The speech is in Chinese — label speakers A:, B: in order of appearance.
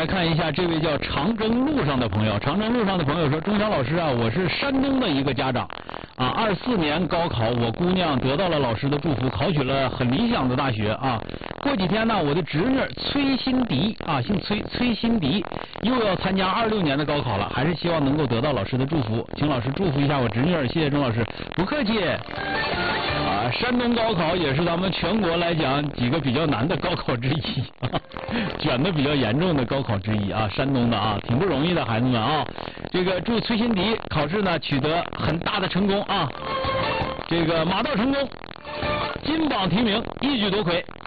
A: 来看一下这位叫长征路上的朋友。长征路上的朋友说：“钟晓老师啊，我是山东的一个家长啊，24年高考，我姑娘得到了老师的祝福，考取了很理想的大学啊。过几天呢，我的侄女崔欣迪啊，姓崔，崔欣迪又要参加26年的高考了，还是希望能够得到老师的祝福，请老师祝福一下我侄女，谢谢钟老师，不客气。”山东高考也是咱们全国来讲几个比较难的高考之一，卷的比较严重的高考之一啊，山东的啊，挺不容易的孩子们啊。这个祝崔欣迪考试呢取得很大的成功啊，这个马到成功，金榜题名，一举夺魁。